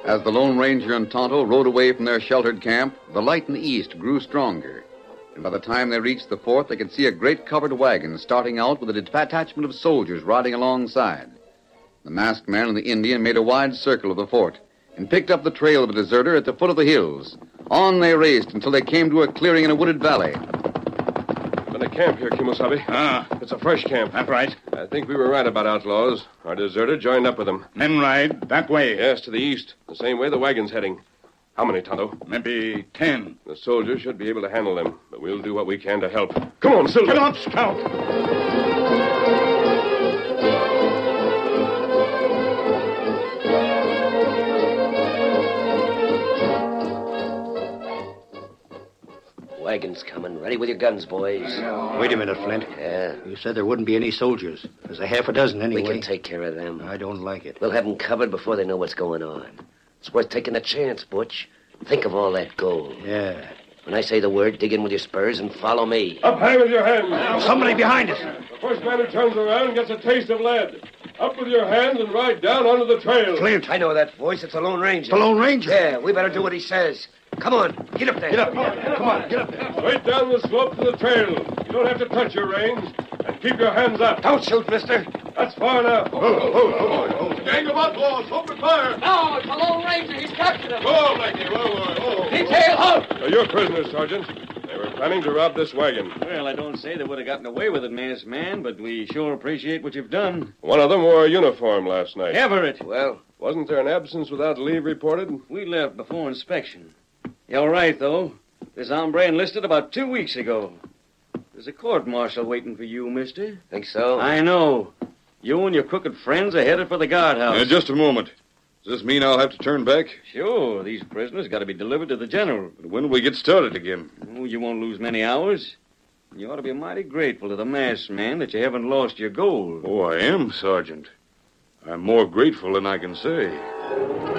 As the Lone Ranger and Tonto rode away from their sheltered camp, the light in the east grew stronger. And by the time they reached the fort, they could see a great covered wagon starting out with a detachment of soldiers riding alongside. The masked man and the Indian made a wide circle of the fort and picked up the trail of the deserter at the foot of the hills. On they raced until they came to a clearing in a wooded valley. Been a camp here, Kimosabe. It's a fresh camp. That's right. I think we were right about outlaws. Our deserter joined up with them. Men ride that way. Yes, to the east. The same way the wagon's heading. How many, Tonto? Maybe 10. The soldiers should be able to handle them, but we'll do what we can to help. Come on, Silver. Get up, Scout. Wagon's coming. Ready with your guns, boys. Wait a minute, Flint. Yeah. You said there wouldn't be any soldiers. There's a half a dozen anyway. We can take care of them. I don't like it. We'll have them covered before they know what's going on. It's worth taking a chance, Butch. Think of all that gold. Yeah. When I say the word, dig in with your spurs and follow me. Up high with your hands. Somebody behind us. The first man who turns around gets a taste of lead. Up with your hands and ride down onto the trail. Flint. I know that voice. It's the Lone Ranger. The Lone Ranger? Yeah, we better do what he says. Come on, get up there. Get up. Come on, get up there. Straight down the slope to the trail. You don't have to touch your reins. And keep your hands up. Don't shoot, mister. That's far enough. Gang of outlaws, open fire. No, it's the Lone Ranger. He's captured him. Whoa, Blackie, whoa. Detail, halt! You're prisoners, Sergeant. They were planning to rob this wagon. Well, I don't say they would have gotten away with it, masked man, but we sure appreciate what you've done. One of them wore a uniform last night. Everett! Well, Wasn't there an absence without leave reported? We left before inspection. You're right, though. This hombre enlisted about 2 weeks ago. There's a court-martial waiting for you, mister. think so? I know. You and your crooked friends are headed for the guardhouse. Just a moment. Does this mean I'll have to turn back? Sure, these prisoners got to be delivered to the general. But when will we get started again? Oh, you won't lose many hours. You ought to be mighty grateful to the masked man that you haven't lost your gold. Oh, I am, Sergeant. I'm more grateful than I can say.